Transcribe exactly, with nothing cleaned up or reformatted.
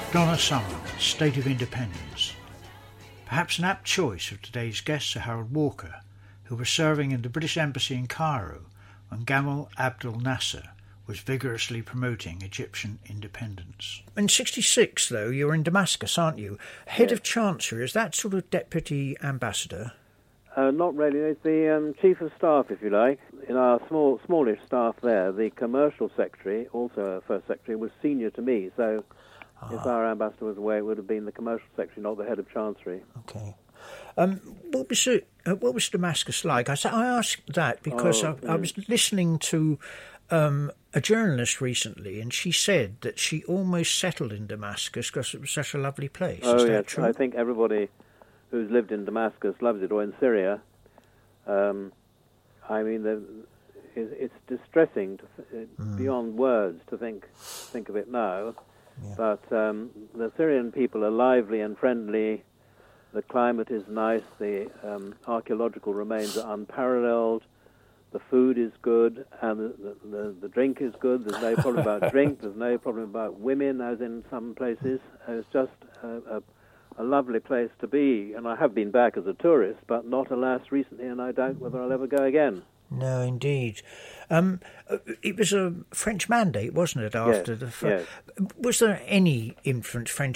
Donna Summer, State of Independence. Perhaps an apt choice of today's guest, Sir Harold Walker, who was serving in the British Embassy in Cairo when Gamal Abdel Nasser was vigorously promoting Egyptian independence. In sixty-six, though, you're in Damascus, aren't you? Head yes. of Chancery, is that sort of deputy ambassador? Uh, not really. It's the um, chief of staff, if you like. In our small, smallish staff there, the commercial secretary, also a first secretary, was senior to me. So ah. if our ambassador was away, it would have been the commercial secretary, not the head of Chancery. Okay. Um, what was it, uh, what was Damascus like? I, I asked that because oh, I, I was listening to um, a journalist recently, and she said that she almost settled in Damascus because it was such a lovely place. Oh, Is that yes. true? I think everybody who's lived in Damascus loves it, or in Syria. Um, I mean, the, it, it's distressing, to, it, mm. beyond words, to think think of it now. Yeah. But um, the Syrian people are lively and friendly. The climate is nice. The um, archaeological remains are unparalleled. The food is good, and the, the, the drink is good. There's no problem about drink. There's no problem about women, as in some places. It's just a, a, a lovely place to be. And I have been back as a tourist, but not, alas, recently, and I doubt whether I'll ever go again. No, indeed. Um, it was a French mandate, wasn't it, after yes, the... Fr- yes. Was there any influence, French